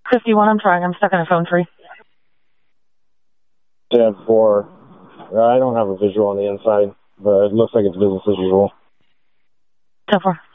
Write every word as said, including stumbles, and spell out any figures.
fifty-one, I'm trying. I'm stuck in a phone tree. ten four. I don't have a visual on the inside, but it looks like it's business as usual. ten four.